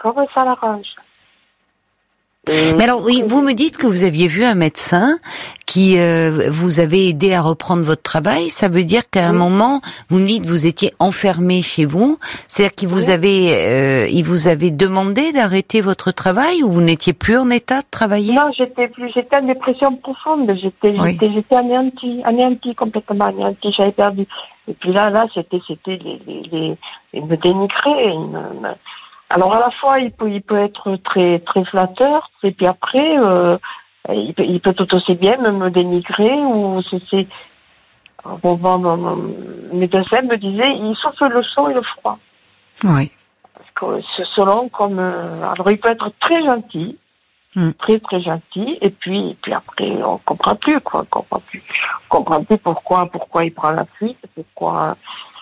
comme ça l'arrange. Mais alors, oui, vous me dites que vous aviez vu un médecin qui vous avait aidé à reprendre votre travail. Ça veut dire qu'à un moment, vous me dites que vous étiez enfermé chez vous. C'est-à-dire qu'il vous il vous avait demandé d'arrêter votre travail ou vous n'étiez plus en état de travailler? Non, j'étais en dépression profonde. J'étais anéantie, complètement anéantie. J'avais perdu. Et puis là, c'était il me dénigrait. Alors à la fois il peut être très très flatteur, et puis après il peut tout aussi bien me dénigrer ou mon médecin me disait il souffle le chaud et le froid. Oui. Parce que selon comme alors il peut être très gentil, très très gentil, et puis après on comprend plus quoi, on comprend plus pourquoi il prend la fuite, pourquoi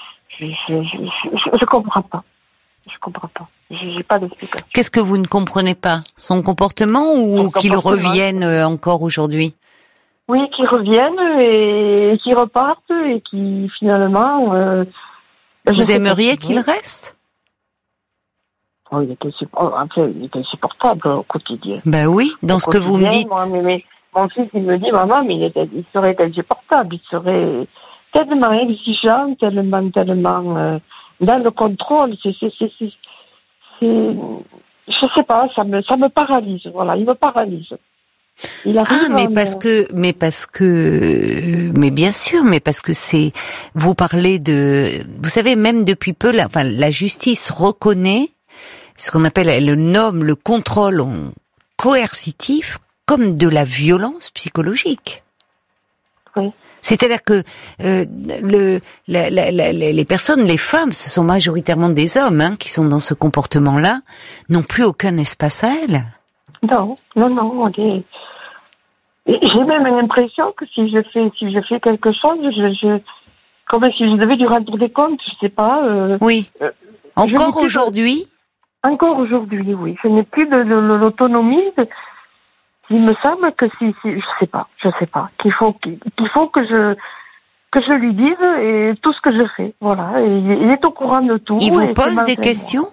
je comprends pas. Je comprends pas. J'ai pas d'explication. Qu'est-ce que vous ne comprenez pas? Son comportement ou qu'il revienne encore aujourd'hui? Oui, qu'il revienne et qu'il reparte et qui finalement... vous aimeriez qu'il reste? Oh, il était insupportable au quotidien. Ben oui, dans ce que vous me dites. Mais mon fils, il me dit, maman, mais il serait insupportable. Il serait tellement exigeant, tellement dans le contrôle. Je sais pas, ça me paralyse. Voilà, il me paralyse. Mais bien sûr, mais parce que vous parlez vous savez, même depuis peu, la justice reconnaît ce qu'on appelle, elle nomme le contrôle coercitif comme de la violence psychologique. Oui. C'est-à-dire que les personnes, les femmes, ce sont majoritairement des hommes qui sont dans ce comportement-là, n'ont plus aucun espace à elles. Non. J'ai même l'impression que si je fais quelque chose, comme si je devais lui rendre des comptes, je sais pas. Oui. Encore aujourd'hui. Encore aujourd'hui, oui. Je n'ai plus de l'autonomie. Il me semble que si je sais pas, qu'il faut que je lui dise et tout ce que je fais, voilà. Et il est au courant de tout. Il vous pose des questions?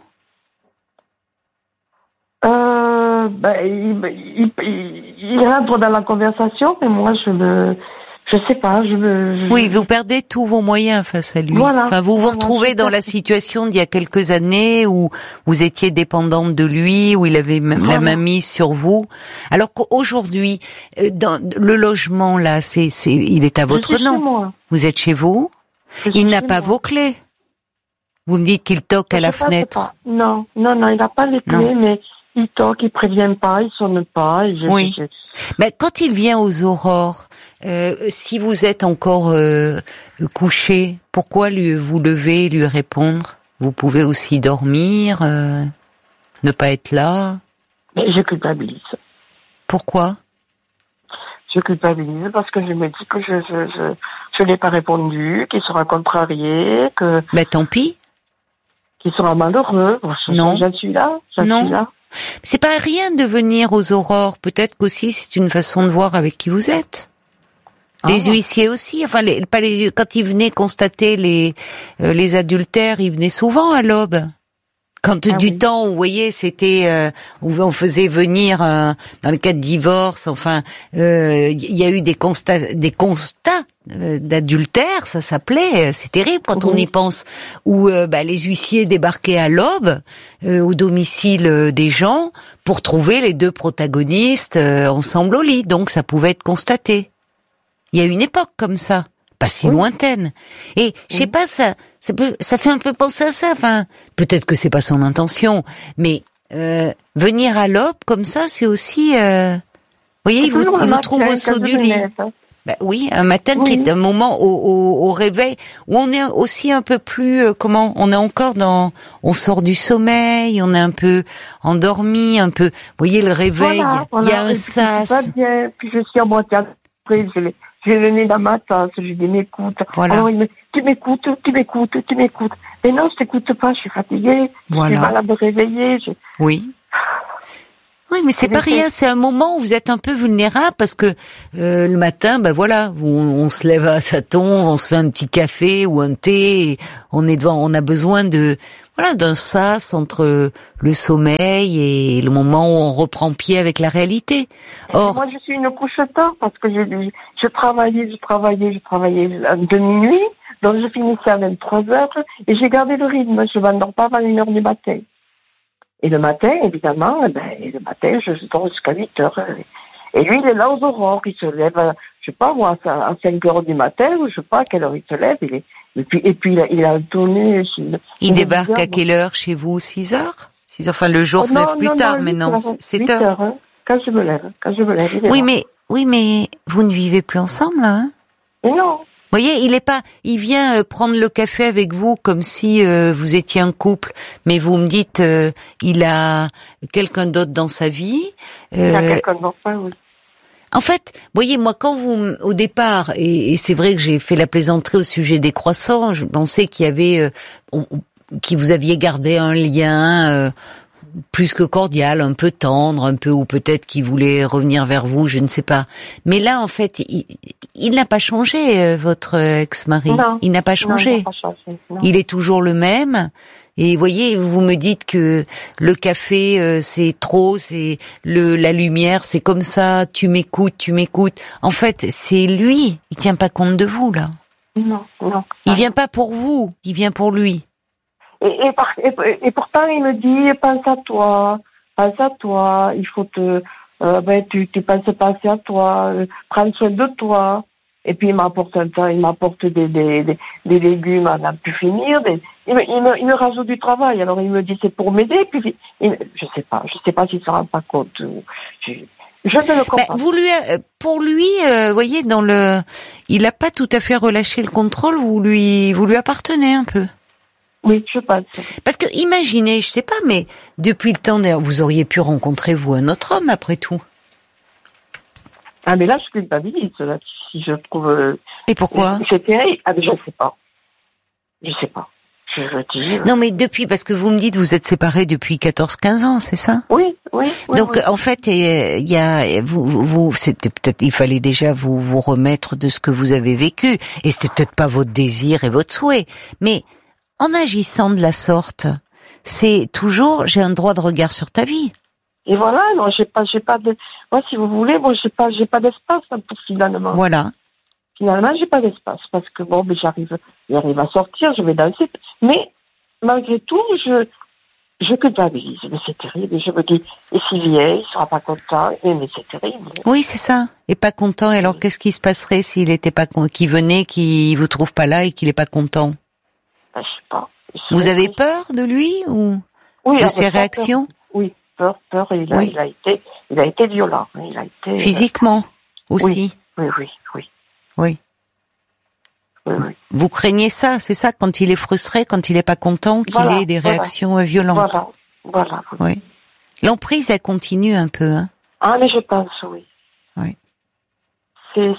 Il rentre dans la conversation, mais moi je sais pas, Oui, vous perdez tous vos moyens face à lui. Voilà. Enfin, vous vous retrouvez dans la situation d'il y a quelques années où vous étiez dépendante de lui, où il avait la main mise sur vous. Alors qu'aujourd'hui, dans le logement là, il est à votre nom. Chez moi. Vous êtes chez vous. Il n'a pas vos clés. Vous me dites qu'il toque à la fenêtre. Non, il n'a pas les clés, mais il toque, il prévient pas, il sonne pas. Oui. Mais quand il vient aux aurores, si vous êtes encore couché, pourquoi vous levez et lui répondre? Vous pouvez aussi dormir, ne pas être là. Mais je culpabilise. Pourquoi? Je culpabilise parce que je me dis que je n'ai pas répondu, qu'il sera contrarié, que... Ben tant pis. Qu'il sera malheureux. Non. J'en suis là. Suis là. C'est pas rien de venir aux aurores. Peut-être qu'aussi c'est une façon de voir avec qui vous êtes. Les huissiers aussi. Enfin, quand ils venaient constater les adultères, ils venaient souvent à l'aube. Quand du temps, vous voyez, c'était où on faisait venir dans le cas de divorce. Enfin, il y a eu des constats d'adultère, ça s'appelait. C'est terrible quand on y pense. Où les huissiers débarquaient à l'aube au domicile des gens pour trouver les deux protagonistes ensemble au lit. Donc ça pouvait être constaté. Il y a une époque comme ça. Pas si lointaine. Et je sais pas, ça fait un peu penser à ça. Enfin, peut-être que c'est pas son intention, mais venir à l'aube comme ça, c'est aussi. Vous voyez, il vous trouve au saut du lit. Ben oui, un matin qui est un moment au réveil où on est aussi un peu plus on est encore on sort du sommeil, on est un peu endormi, un peu. Vous voyez le réveil, il y a un sas. Puis je suis en moitié après, j'ai le nez dans ma tasse, je lui dis, m'écoute. Voilà. Alors il me dit, tu m'écoutes. Mais non, je t'écoute pas, je suis fatiguée, voilà. Je suis malade de réveiller. Oui. Oui, mais c'est pas rien, c'est un moment où vous êtes un peu vulnérable parce que le matin, on se lève à sa tombe, on se fait un petit café ou un thé, on a besoin de d'un sas entre le sommeil et le moment où on reprend pied avec la réalité. Or, moi, je suis une couche tard parce que je travaillais de minuit, donc je finissais à 23h et j'ai gardé le rythme. Je ne m'endors pas avant 1h du matin. Et le matin, évidemment, je dors jusqu'à 8h. Et lui, il est là aux aurores. Il se lève, je sais pas moi, à 5h du matin, ou je sais pas à quelle heure il se lève. Et puis il a tourné. Il débarque à quelle heure chez vous? 6h? 6h, enfin, le jour se lève plus tard, mais non, 7h. 8h, hein, quand je me lève. Oui, mais vous ne vivez plus ensemble, là, hein? Non. Vous voyez, il vient prendre le café avec vous comme si vous étiez un couple, mais vous me dites, il a quelqu'un d'autre dans sa vie. Il a quelqu'un d'autre, oui. En fait, voyez, moi, quand au départ, et c'est vrai que j'ai fait la plaisanterie au sujet des croissants, je pensais qu'il y avait, que vous aviez gardé un lien plus que cordial, un peu tendre, un peu, ou peut-être qu'il voulait revenir vers vous, je ne sais pas. Mais là, en fait, il n'a pas changé, votre ex-mari. Non. Il n'a pas changé. Non, il n'a pas changé. Non. Il est toujours le même. Et voyez, vous me dites que le café, c'est trop, c'est la lumière, c'est comme ça, tu m'écoutes. En fait, c'est lui. Il tient pas compte de vous, là. Non. Il vient pas pour vous, il vient pour lui. Et pourtant, il me dit, pense à toi, il faut tu penses passer à toi, prends soin de toi. Et puis, il m'apporte des légumes à n'en plus finir, il me rajoute du travail. Alors, il me dit, c'est pour m'aider, puis, je sais pas s'il se rend pas compte. Je ne le comprends pas. Pour lui, voyez, il a pas tout à fait relâché le contrôle, vous lui appartenez un peu. Oui, je pense. Parce que imaginez, je sais pas, mais depuis le temps, d'ailleurs, vous auriez pu rencontrer vous un autre homme après tout. Ah mais là, je culpabilise, là, si je trouve. Et pourquoi? C'est terrible. Ah mais je sais pas. Je dis. Non mais parce que vous me dites vous êtes séparés depuis 14-15 ans, c'est ça? Oui. Donc en fait, il y a c'était peut-être il fallait déjà vous remettre de ce que vous avez vécu, et c'était peut-être pas votre désir et votre souhait, mais en agissant de la sorte, c'est toujours j'ai un droit de regard sur ta vie. Et voilà, non, j'ai pas de, moi, si vous voulez, moi, j'ai pas d'espace, hein, pour finalement. Voilà. Finalement, j'ai pas d'espace, parce que bon, mais j'arrive à sortir, je vais danser, mais, malgré tout, je culpabilise, mais c'est terrible, et je me dis, et s'il vient, il sera pas content, mais c'est terrible. Oui, c'est ça. Et pas content, et alors qu'est-ce qui se passerait s'il était pas qu'il venait, qu'il vous trouve pas là et qu'il est pas content? Ben, je sais pas. Vous avez peur de lui, ou de ses réactions? Oui. Peur, il a été violent. Il a été physiquement aussi. Oui. Vous craignez ça, c'est ça, quand il est frustré, quand il est pas content, qu'il ait des réactions violentes. Voilà. Oui. L'emprise, elle continue un peu, hein. Ah mais je pense, oui. Oui. C'est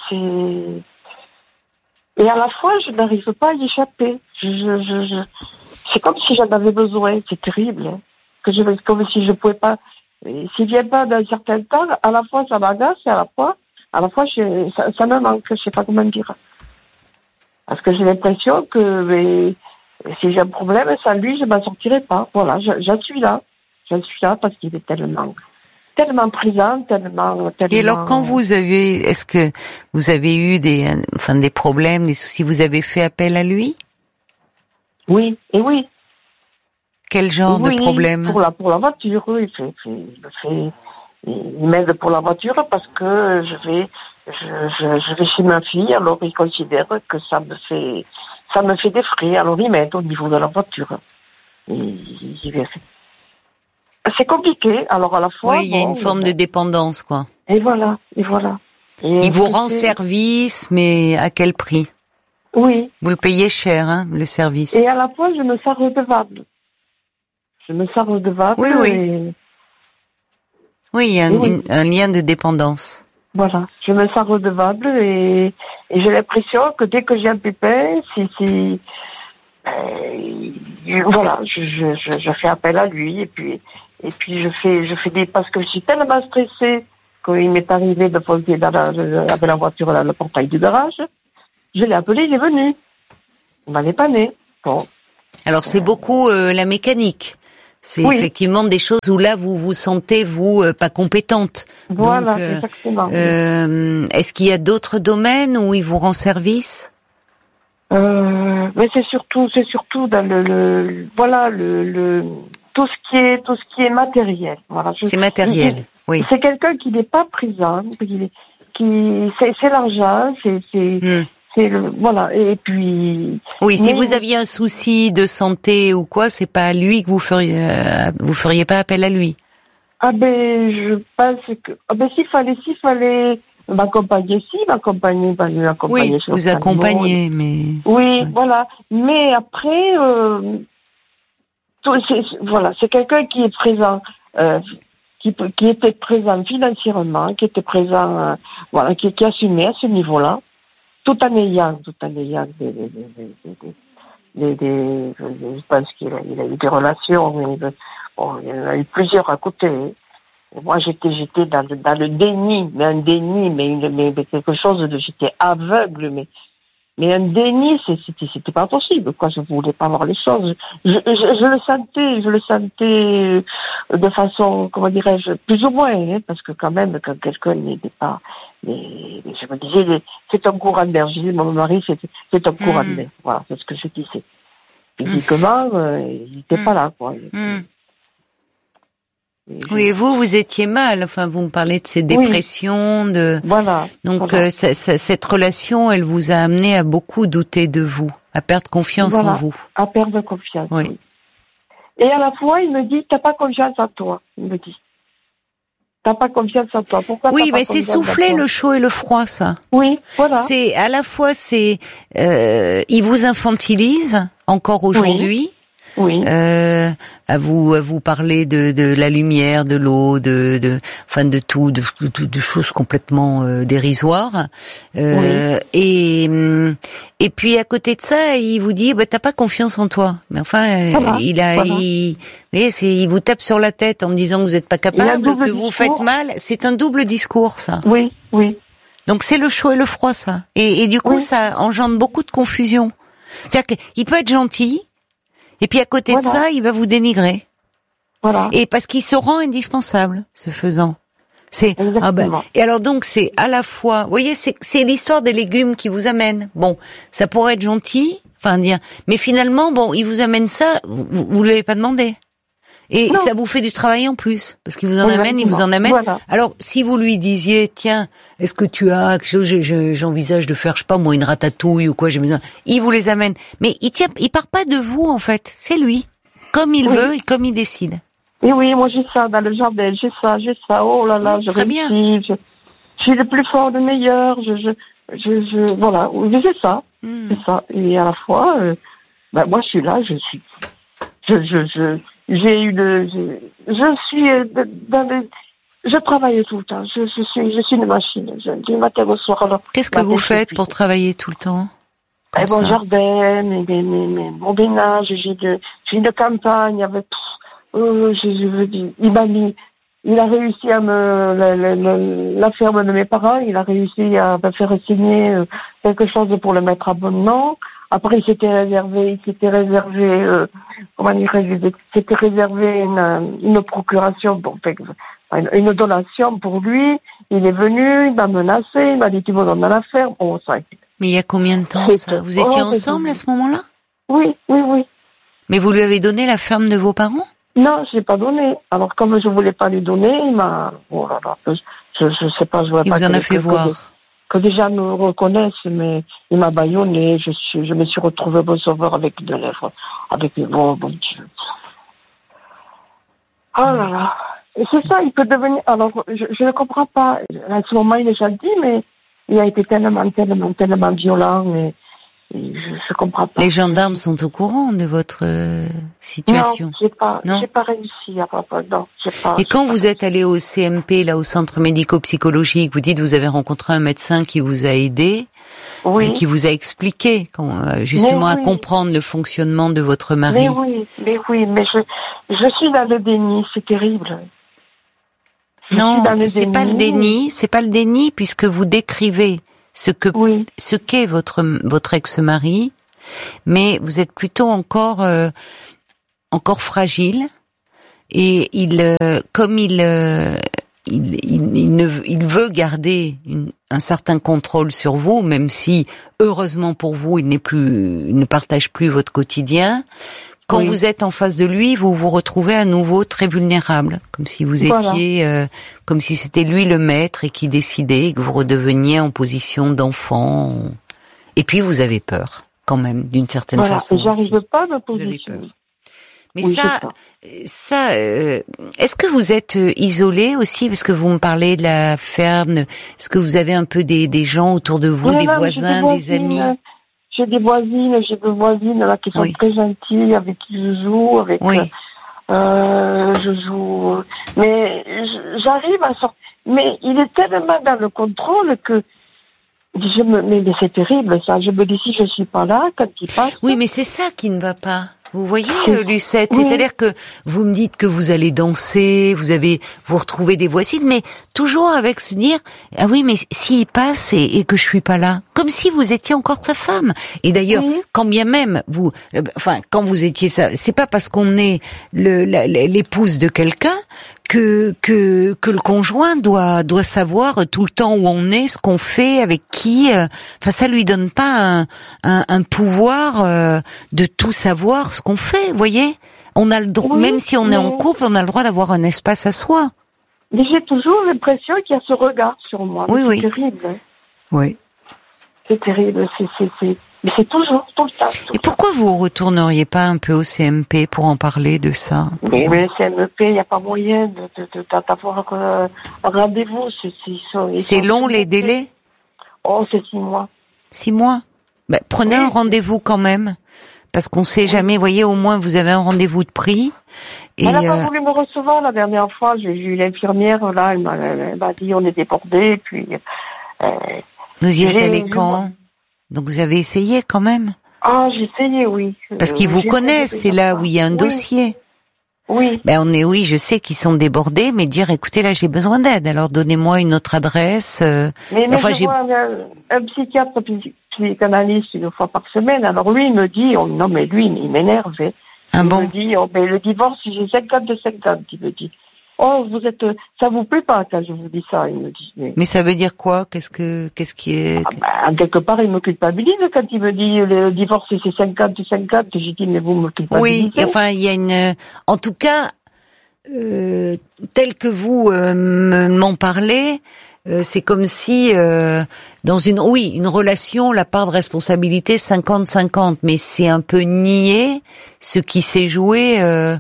et à la fois je n'arrive pas à y échapper. C'est comme si j'en avais besoin. C'est terrible. Hein. Comme si je pouvais pas, s'il vient pas d'un certain temps, à la fois ça m'agace et à la fois ça me manque, je sais pas comment dire. Parce que j'ai l'impression que si j'ai un problème, sans lui, je m'en sortirai pas. Voilà, j'en suis là parce qu'il est tellement présent, tellement. Et alors, quand est-ce que vous avez eu des problèmes, des soucis, vous avez fait appel à lui? Oui, et oui. Quel genre de problème? Pour la voiture, il m'aide pour la voiture parce que je vais chez ma fille, alors il considère que ça me fait des frais, alors il m'aide au niveau de la voiture. C'est compliqué, alors à la fois. Oui, il y a une forme de dépendance, quoi. Et voilà. Il vous rend service, mais à quel prix? Oui. Vous le payez cher, hein, le service. Et à la fois, je me sens redevable. Oui. Oui, il y a un lien de dépendance. Voilà, je me sens redevable et j'ai l'impression que dès que j'ai un pépin, voilà, je fais appel à lui et puis je fais des, parce que je suis tellement stressée qu'il m'est arrivé de poser avec la voiture dans le portail du garage. Je l'ai appelé, il est venu. Il m'a dépanné. Bon. Alors c'est beaucoup la mécanique. C'est effectivement des choses où là vous vous sentez pas compétente. Voilà, donc, exactement. Est-ce qu'il y a d'autres domaines où il vous rend service? Mais c'est surtout dans le tout ce qui est matériel. Voilà. C'est matériel. Oui. C'est quelqu'un qui n'est pas présent, c'est l'argent, voilà. Et puis. Oui, si vous aviez un souci de santé ou quoi, c'est pas à lui que vous feriez pas appel à lui. Ah ben, je pense que s'il fallait m'accompagner, oui, vous accompagnez, mais oui, voilà. Mais après, c'est quelqu'un qui est présent, qui était présent financièrement, qui était présent, qui assumait à ce niveau-là, tout en ayant je pense qu'il a eu des relations, mais il y en a eu plusieurs à côté. Et moi, j'étais dans le déni, mais quelque chose de, j'étais aveugle, mais un déni, c'était pas possible, quoi. Je voulais pas voir les choses. Je le sentais de façon, comment dirais-je, plus ou moins, hein, parce que quand même, quand quelqu'un n'était pas, mais je me disais, c'est un courant d'air. Je disais, mon mari, c'est un courant d'air. Voilà, c'est ce que je disais. Physiquement, il n'était pas là, quoi. Oui, et vous étiez mal. Enfin, vous me parlez de ces dépressions, Voilà. Donc, cette relation, elle vous a amené à beaucoup douter de vous, à perdre confiance en vous. À perdre confiance. Oui. Et à la fois, il me dit, t'as pas confiance en toi. Il me dit, t'as pas confiance en toi. Pourquoi? Oui, mais c'est souffler le chaud et le froid, ça. Oui, voilà. C'est à la fois, il vous infantilise encore aujourd'hui. Oui. À vous parler de la lumière, de l'eau, de tout, de choses complètement dérisoires. Et puis à côté de ça, il vous dit, t'as pas confiance en toi. Mais enfin, il vous tape sur la tête en me disant que vous n'êtes pas capable, que vous faites mal. C'est un double discours, ça. Oui. Donc c'est le chaud et le froid, ça. Et du coup, ça engendre beaucoup de confusion. C'est-à-dire qu'il peut être gentil. Et puis à côté de ça, il va vous dénigrer. Voilà. Et parce qu'il se rend indispensable, ce faisant. Et alors donc c'est à la fois, vous voyez, c'est l'histoire des légumes qui vous amène. Bon, ça pourrait être gentil, mais finalement, il vous amène ça, vous lui avez pas demandé. Et ça vous fait du travail en plus, parce qu'il vous en amène, il vous en amène. Voilà. Alors, si vous lui disiez, tiens, est-ce que tu as quelque chose, j'envisage de faire, je sais pas, moi, une ratatouille ou quoi, j'ai besoin. Il vous les amène. Mais il part pas de vous, en fait. C'est lui. Comme il veut et comme il décide. Et oui, moi, j'ai ça dans le jardin, j'ai ça. Oh là là, je réussis. Je suis le plus fort, le meilleur. Voilà. C'est ça. C'est ça. Et à la fois, moi, je suis là, je travaille tout le temps. Je suis une machine. Du matin au soir. Alors, qu'est-ce que vous faites pour travailler tout le temps? Mon jardin, mon ménage, j'ai une campagne avec, il a réussi à la ferme de mes parents, il a réussi à me faire signer quelque chose pour le mettre à bon nom. Après, il s'était réservé, une procuration, une donation pour lui. Il est venu, il m'a menacé, il m'a dit, tu vas dans la ferme. Mais il y a combien de temps, ça? Vous étiez ensemble à ce moment-là? Oui. Mais vous lui avez donné la ferme de vos parents? Non, je l'ai pas donné. Alors, comme je voulais pas lui donner, il m'a, je sais pas, je voulais pas. Il vous en a fait voir. Que des gens me reconnaissent, mais il m'a bâillonné, je me suis retrouvée au sauveur avec deux lèvres, avec bon Dieu. Oh là là. Et c'est ça, il peut devenir, alors, je ne comprends pas. À ce moment, il est gentil, mais il a été tellement violent, et je comprends pas. Les gendarmes sont au courant de votre situation? Non, j'ai pas réussi à non, Et quand vous êtes allé au CMP, là, au centre médico-psychologique, vous dites que vous avez rencontré un médecin qui vous a aidé, et qui vous a expliqué, justement, à comprendre le fonctionnement de votre mari. Mais je suis dans le déni, c'est terrible. Non, c'est pas le déni, puisque vous décrivez ce qu'est votre ex-mari, mais vous êtes plutôt encore fragile. Et il veut garder un certain contrôle sur vous, même si, heureusement pour vous, il ne partage plus votre quotidien. Quand vous êtes en face de lui, vous vous retrouvez à nouveau très vulnérable, comme si vous étiez, comme si c'était lui le maître et qui décidait, et que vous redeveniez en position d'enfant. Et puis vous avez peur, quand même, d'une certaine façon. J'arrive pas à me positionner. Mais est-ce que vous êtes isolé aussi, parce que vous me parlez de la ferme? Est-ce que vous avez un peu des gens autour de vous, des voisins, des amis? J'ai des voisines, là qui sont très gentilles, avec qui je joue, je joue. Mais j'arrive à sortir. Mais il est tellement dans le contrôle que mais c'est terrible ça. Je me dis si je suis pas là quand il passe. Oui, mais c'est ça qui ne va pas. Vous voyez, Lucette, c'est-à-dire que vous me dites que vous allez danser, vous retrouvez des voisines, mais toujours avec se dire, ah oui, mais s'il passe et que je suis pas là, comme si vous étiez encore sa femme. Et d'ailleurs, quand bien même quand vous étiez ça, c'est pas parce qu'on est l'épouse de quelqu'un que le conjoint doit savoir tout le temps où on est, ce qu'on fait, avec qui. Ça lui donne pas un pouvoir de tout savoir ce qu'on fait. Vous voyez, on a le droit, même si on est en couple, on a le droit d'avoir un espace à soi. Mais j'ai toujours l'impression qu'il y a ce regard sur moi. C'est terrible. Hein. Oui. C'est terrible. Mais c'est toujours, tout le temps. Et pourquoi vous retourneriez pas un peu au CMP pour en parler de ça? Mais le CMP, il n'y a pas moyen d'avoir un rendez-vous. C'est long, les délais? Oh, c'est 6 mois. 6 mois? Prenez un rendez-vous quand même. Parce qu'on sait jamais, vous voyez, au moins vous avez un rendez-vous de prix. Et elle n'a pas voulu me recevoir la dernière fois. J'ai eu l'infirmière, là, elle m'a dit on est débordés, puis... vous y êtes allé quand? Donc vous avez essayé quand même? Ah, j'ai essayé, oui. Parce qu'ils vous connaissent, c'est là où il y a un dossier. Oui. Je sais qu'ils sont débordés, mais dire, écoutez, là, j'ai besoin d'aide, alors donnez-moi une autre adresse. Mais je vois un psychiatre psychanalyste 1 fois par semaine, alors lui, il me dit, non, mais lui, il m'énerve. Il me dit, le divorce, j'ai 50-50, il me dit. Oh, ça vous plaît pas quand je vous dis ça, il me dit. Mais ça veut dire quoi? Qu'est-ce qui est... quelque part, il me culpabilise quand il me dit le divorce c'est 50-50. J'ai dit, mais vous me culpabilisez. Oui, il y a en tout cas, tel que vous m'en parlez, c'est comme si dans une relation, la part de responsabilité 50-50, mais c'est un peu nier ce qui s'est joué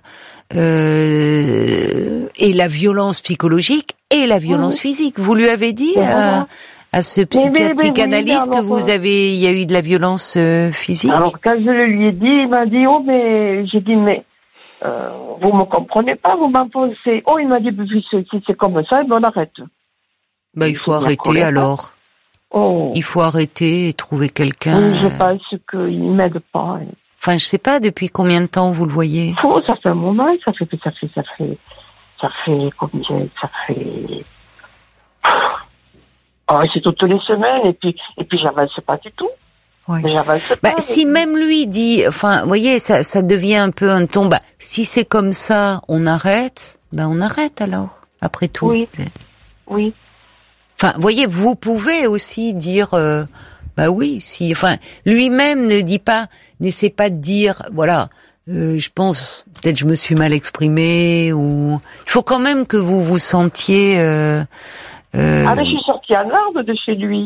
et la violence psychologique et la violence physique. Vous lui avez dit à ce psychanalyste que il y a eu de la violence physique? Alors quand je lui ai dit, il m'a dit j'ai dit vous me comprenez pas, vous m'imposez. Il m'a dit si c'est comme ça, on arrête. Il faut arrêter alors. Il faut arrêter et trouver quelqu'un. Oui, je pense qu'il m'aide pas. Enfin, je sais pas depuis combien de temps vous le voyez. Ça fait un moment, ça fait combien, c'est toutes les semaines et puis j'avance pas du tout. Ouais. Si même lui dit, vous voyez, ça devient un peu un ton. Si c'est comme ça, on arrête. On arrête alors. Après tout. Oui. Oui. Vous voyez, vous pouvez aussi dire. Oui, si, lui-même n'essaie pas de dire, voilà, je pense, peut-être je me suis mal exprimée, ou, il faut quand même que vous vous sentiez, mais je suis sortie en larmes de chez lui.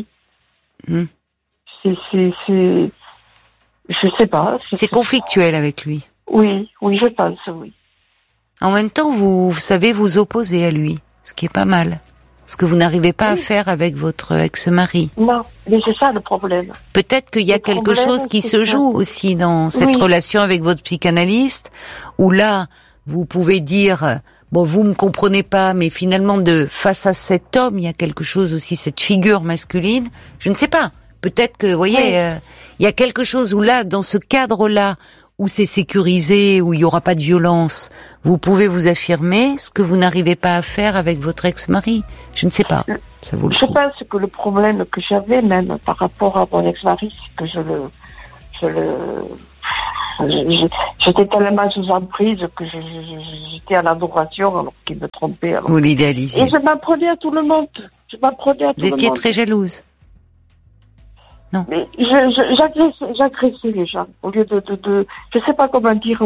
Je sais pas. C'est conflictuel avec lui. Oui, je pense, oui. En même temps, vous savez vous opposer à lui, ce qui est pas mal. Ce que vous n'arrivez pas à faire avec votre ex-mari. Non, mais c'est ça le problème. Peut-être qu'il y a quelque chose qui se joue aussi dans cette relation avec votre psychanalyste, où là, vous pouvez dire, vous me comprenez pas, mais finalement, face à cet homme, il y a quelque chose aussi, cette figure masculine. Je ne sais pas. Peut-être que, vous voyez, il y a quelque chose où là, dans ce cadre-là, où c'est sécurisé, où il y aura pas de violence, vous pouvez vous affirmer ce que vous n'arrivez pas à faire avec votre ex-mari. Je ne sais pas. Je pense que le problème que j'avais même par rapport à mon ex-mari, c'est que J'étais tellement sous emprise que j'étais à l'adoration alors qu'il me trompait. Alors. Vous l'idéalisez. Et je m'apprenais à tout le monde. Vous étiez très jalouse. Non. Mais j'agressais les gens. Au lieu de je sais pas comment dire,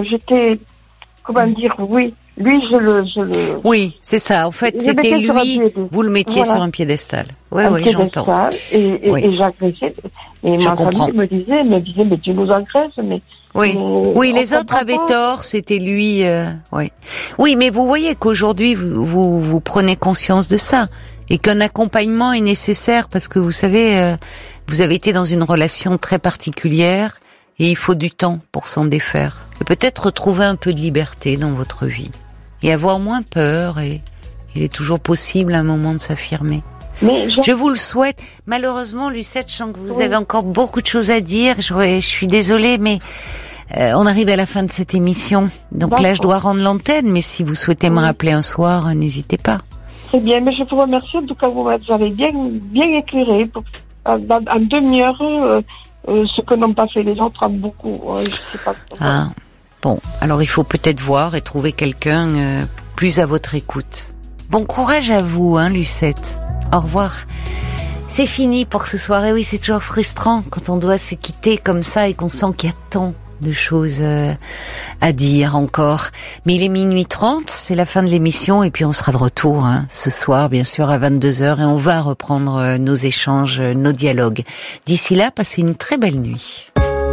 oui. Lui, je le... Oui, c'est ça. En fait, c'était lui, vous le mettiez sur un piédestal. Oui, j'entends. Et j'agressais. Et ma famille me disait, mais tu nous agresses, mais... Oui, les autres avaient tort, c'était lui, oui. Oui, mais vous voyez qu'aujourd'hui, vous prenez conscience de ça. Et qu'un accompagnement est nécessaire parce que vous savez, vous avez été dans une relation très particulière et il faut du temps pour s'en défaire. Et peut-être retrouver un peu de liberté dans votre vie. Et avoir moins peur et il est toujours possible à un moment de s'affirmer. Je vous le souhaite. Malheureusement, Lucette, je sens que vous avez encore beaucoup de choses à dire. Je suis désolée, mais on arrive à la fin de cette émission. Donc là, je dois rendre l'antenne, mais si vous souhaitez me rappeler un soir, n'hésitez pas. Très bien, mais je vous remercie. En tout cas, vous avez bien éclairé. En demi-heure, ce que n'ont pas fait les autres en beaucoup. Je sais pas. Bon, alors il faut peut-être voir et trouver quelqu'un plus à votre écoute. Bon courage à vous, Lucette. Au revoir. C'est fini pour ce soir. Et oui, c'est toujours frustrant quand on doit se quitter comme ça et qu'on sent qu'il y a tant de choses à dire encore. Mais il est 00h30, c'est la fin de l'émission et puis on sera de retour ce soir, bien sûr, à 22h et on va reprendre nos échanges, nos dialogues. D'ici là, passez une très belle nuit.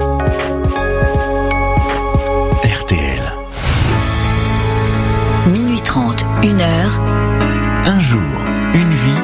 RTL. 00h30, 1h. Un jour, une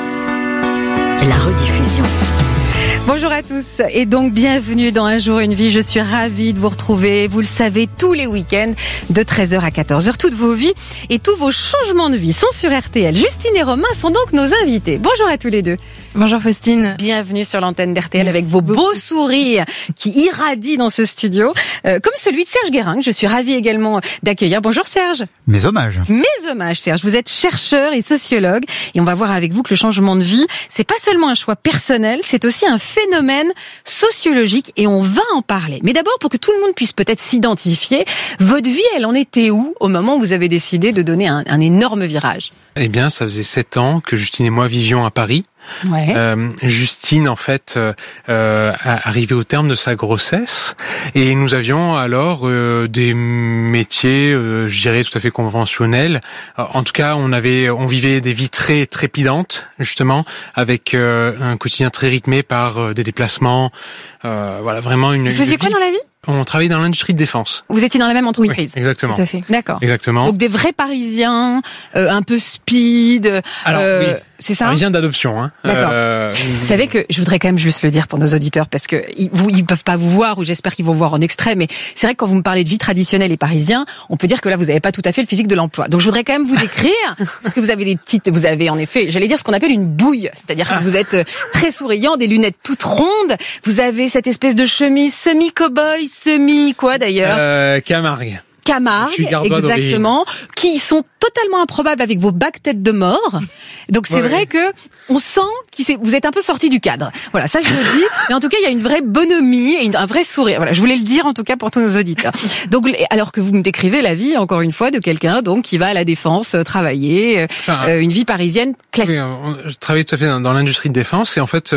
vie. La rediffusion. Bonjour à tous et donc bienvenue dans Un jour une vie. Je suis ravie de vous retrouver, vous le savez, tous les week-ends de 13h à 14h. Toutes vos vies et tous vos changements de vie sont sur RTL. Justine et Romain sont donc nos invités. Bonjour à tous les deux. Bonjour Faustine. Bienvenue sur l'antenne d'RTL avec vos beaux sourires qui irradient dans ce studio, comme celui de Serge Guérin, que je suis ravie également d'accueillir. Bonjour Serge. Mes hommages. Mes hommages Serge. Vous êtes chercheur et sociologue et on va voir avec vous que le changement de vie, c'est pas seulement un choix personnel, c'est aussi un phénomène sociologique et on va en parler. Mais d'abord, pour que tout le monde puisse peut-être s'identifier, votre vie, elle en était où au moment où vous avez décidé de donner un énorme virage? Eh bien, ça faisait 7 ans que Justine et moi vivions à Paris. Ouais. Justine, en fait, arrivait au terme de sa grossesse et nous avions alors des métiers, je dirais, tout à fait conventionnels. En tout cas, on vivait des vies très trépidantes, justement, avec un quotidien très rythmé par des déplacements. Voilà, vraiment une. Vous faisiez quoi dans la vie? On travaillait dans l'industrie de défense. Vous étiez dans la même entreprise? Oui, exactement. Tout à fait. D'accord. Exactement. Donc des vrais Parisiens, un peu speed. Alors, oui. C'est ça? Parisien d'adoption, D'accord. Vous savez que je voudrais quand même juste le dire pour nos auditeurs parce que ils peuvent pas vous voir ou j'espère qu'ils vont voir en extrait, mais c'est vrai que quand vous me parlez de vie traditionnelle et parisien, on peut dire que là vous avez pas tout à fait le physique de l'emploi. Donc je voudrais quand même vous décrire parce que vous avez en effet, j'allais dire ce qu'on appelle une bouille, c'est-à-dire que vous êtes très souriant, des lunettes toutes rondes, vous avez cette espèce de chemise semi-cow-boy, semi-quoi d'ailleurs? Camargue, exactement, qui sont totalement improbables avec vos bagues-têtes de mort. Donc c'est vrai que on sent que vous êtes un peu sorti du cadre. Voilà, ça je le dis. Mais en tout cas, il y a une vraie bonhomie et un vrai sourire. Voilà, je voulais le dire en tout cas pour tous nos auditeurs. Donc, alors que vous me décrivez la vie, encore une fois, de quelqu'un donc qui va à la Défense travailler, une vie parisienne classique. Oui, je travaille tout à fait dans l'industrie de défense et en fait,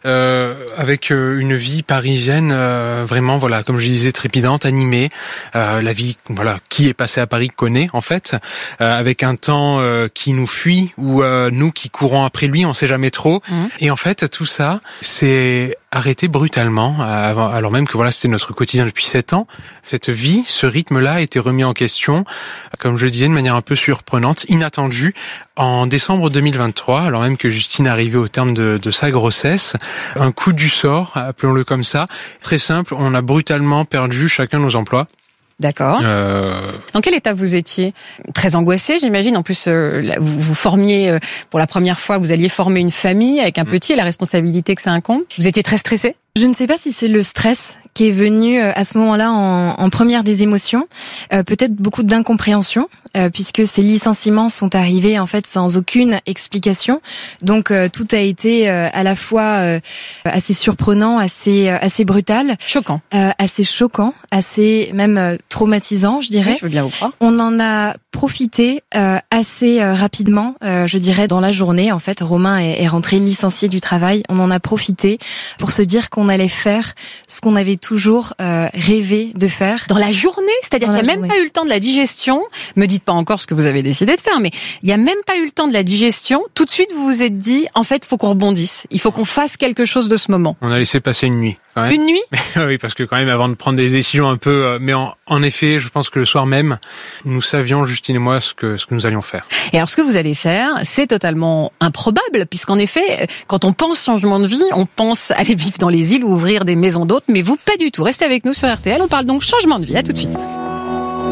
avec une vie parisienne vraiment, voilà, comme je disais, trépidante, animée. La vie, voilà, qui est passé à Paris connaît en fait. Avec un temps qui nous fuit ou nous qui courons après lui, on sait jamais trop. Et en fait, tout ça, c'est arrêté brutalement, alors même que voilà, c'était notre quotidien depuis 7 ans. Cette vie, ce rythme-là a été remis en question, comme je le disais, de manière un peu surprenante, inattendue, en décembre 2023, alors même que Justine arrivait au terme de sa grossesse. Un coup du sort, appelons-le comme ça, très simple, on a brutalement perdu chacun nos emplois. D'accord. Dans quel état vous étiez? Très angoissé, j'imagine. En plus, vous formiez pour la première fois, vous alliez former une famille avec un petit et la responsabilité que ça incombe. Vous étiez très stressé? Je ne sais pas si c'est le stress qui est venu à ce moment-là en première des émotions, peut-être beaucoup d'incompréhension, puisque ces licenciements sont arrivés en fait sans aucune explication. Donc tout a été à la fois assez surprenant, assez brutal, choquant, assez même traumatisant, je dirais. Oui, je veux bien vous croire. On en a profité assez rapidement, je dirais dans la journée. En fait, Romain est rentré licencié du travail. On en a profité pour se dire qu'on allait faire ce qu'on avait toujours rêvé de faire. Dans la journée, c'est-à-dire qu'il n'y a même pas eu le temps de la digestion. Me dites pas encore ce que vous avez décidé de faire, mais il n'y a même pas eu le temps de la digestion. Tout de suite, vous vous êtes dit, en fait, il faut qu'on rebondisse. Il faut qu'on fasse quelque chose de ce moment. On a laissé passer une nuit. Quand même. Une nuit? Oui, parce que quand même, avant de prendre des décisions un peu... Mais en effet, je pense que le soir même, nous savions, Justine et moi, ce que nous allions faire. Et alors, ce que vous allez faire, c'est totalement improbable, puisqu'en effet, quand on pense changement de vie, on pense aller vivre dans les îles ou ouvrir des maisons d'hôtes, mais vous, pas du tout. Restez avec nous sur RTL, on parle donc changement de vie. À tout de suite.